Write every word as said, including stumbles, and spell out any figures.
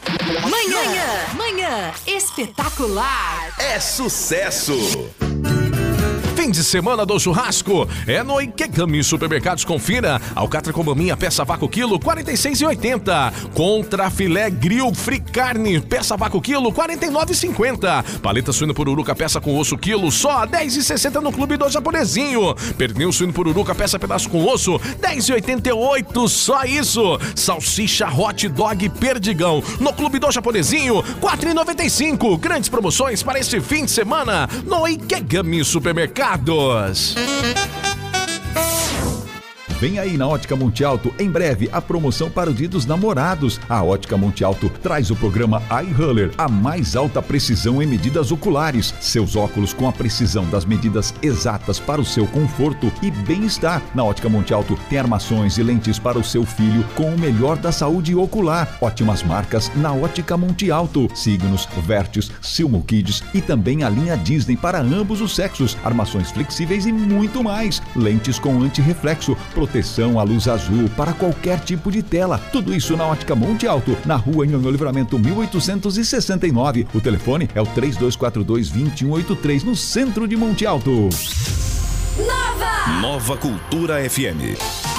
Manhã, manhã, manhã espetacular. É sucesso. Fim de semana do churrasco é no Ikegami Supermercados. Confira: alcatra com maminha, peça vácuo quilo, quarenta e seis reais e oitenta centavos. Contra filé grill free carne, peça vácuo quilo, quarenta e nove reais e cinquenta centavos. Paleta suíno pururuca, peça com osso quilo, só dez reais e sessenta centavos no Clube do Japonesinho. Pernil suíno pururuca, peça pedaço com osso, dez reais e oitenta e oito centavos. Só isso. Salsicha hot dog perdigão no Clube do Japonesinho, quatro reais e noventa e cinco centavos. Grandes promoções para este fim de semana no Ikegami Supermercados. Vem aí na Ótica Monte Alto, em breve, a promoção para o Dia dos Namorados. A Ótica Monte Alto traz o programa Eye Huller, a mais alta precisão em medidas oculares. Seus óculos com a precisão das medidas exatas para o seu conforto e bem-estar. Na Ótica Monte Alto tem armações e lentes para o seu filho com o melhor da saúde ocular. Ótimas marcas na Ótica Monte Alto. Signos, Vertios, Silmo Kids e também a linha Disney para ambos os sexos. Armações flexíveis e muito mais. Lentes com antirreflexo, proteção à luz azul para qualquer tipo de tela. Tudo isso na Ótica Monte Alto, na rua Nhonhô Livramento mil oitocentos e sessenta e nove. O telefone é o três dois quatro dois, dois um oito três, no centro de Monte Alto. Nova! Nova Cultura F M.